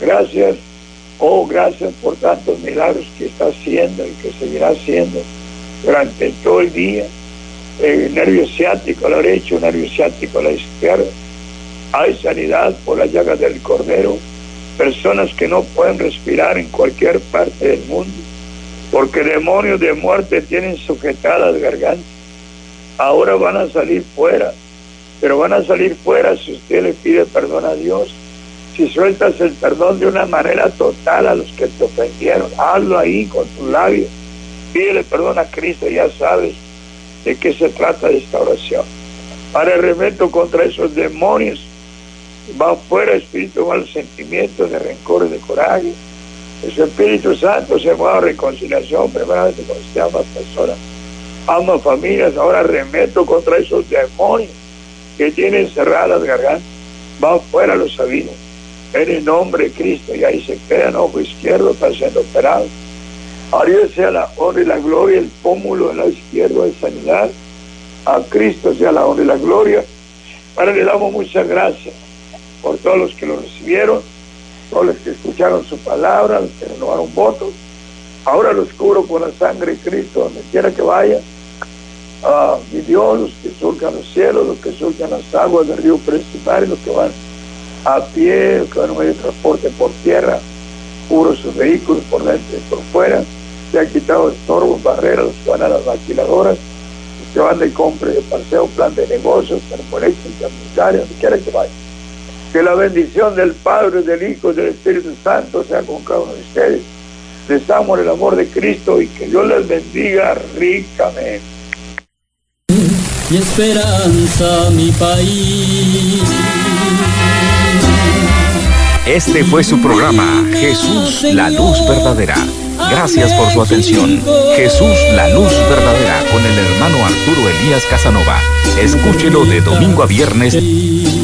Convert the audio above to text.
Gracias, oh, gracias por tantos milagros que está haciendo y que seguirá haciendo durante todo el día. El nervio ciático a la derecha, el nervio ciático a la izquierda. Hay sanidad por las llagas del Cordero. Personas que no pueden respirar en cualquier parte del mundo, porque demonios de muerte tienen sujetadas gargantas. Ahora van a salir fuera, pero van a salir fuera si usted le pide perdón a Dios. Si sueltas el perdón de una manera total a los que te ofendieron, hazlo ahí con tus labios. Pídele perdón a Cristo, ya sabes de qué se trata de esta oración. Para el remeto contra esos demonios, va fuera espíritu, malos sentimientos, de rencor, de coraje. Ese Espíritu Santo se mueve a reconciliación, primeramente cuando se ama personas, ama familias. Ahora remeto contra esos demonios que tienen cerradas las gargantas, va fuera los sabinos, en el nombre de Cristo. Y ahí se queda en ojo izquierdo, está siendo operado. A Dios sea la honra y la gloria, el pómulo del lado izquierdo de sanidad. A Cristo sea la honra y la gloria. Ahora le damos muchas gracias por todos los que lo recibieron, todos los que escucharon su palabra, los que renovaron votos. Ahora los cubro con la sangre de Cristo donde quiera que vaya. Mi Dios, los que surcan los cielos, los que surcan las aguas del río principal, los que van a pie, los que van en medio de transporte por tierra, cubro sus vehículos por dentro y por fuera. Se han quitado estorbos, barreras, los que van a las maquiladoras, los que van de compra y de paseo, plan de negocios, termoeléctrica, militaria, donde quiera que vaya. Que la bendición del Padre, del Hijo y del Espíritu Santo sea con cada uno de ustedes. Les amo en el amor de Cristo y que Dios les bendiga ricamente. Y esperanza mi país. Este fue su programa Jesús, la luz verdadera. Gracias por su atención. Jesús, la luz verdadera, con el hermano Arturo Elías Casanova. Escúchelo de domingo a viernes.